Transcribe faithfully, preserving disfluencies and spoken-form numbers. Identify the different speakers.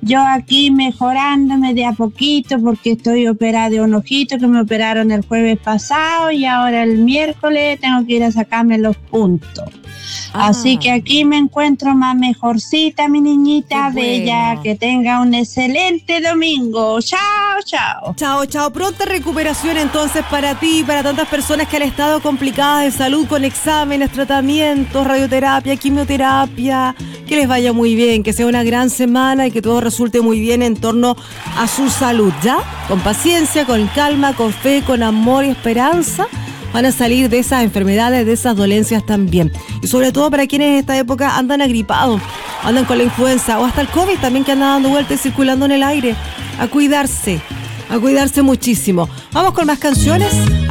Speaker 1: Yo aquí mejorándome de a poquito porque estoy operada de un ojito que me operaron el jueves pasado y ahora el miércoles tengo que ir a sacarme los puntos. Ah. Así que aquí me encuentro más mejorcita, mi niñita
Speaker 2: Qué
Speaker 1: bella.
Speaker 2: bueno.
Speaker 1: Que tenga un excelente domingo. Chao, chao.
Speaker 2: Chao, chao. Pronta recuperación entonces para ti y para tantas personas que han estado complicadas de salud con exámenes, tratamientos, radioterapia, quimioterapia. Que les vaya muy bien, que sea una gran semana y que todo resulte muy bien en torno a su salud, ¿ya? Con paciencia, con calma, con fe, con amor y esperanza. Van a salir de esas enfermedades, de esas dolencias también. Y sobre todo para quienes en esta época andan agripados, andan con la influenza o hasta el COVID también que anda dando vueltas y circulando en el aire. A cuidarse, a cuidarse muchísimo. Vamos con más canciones.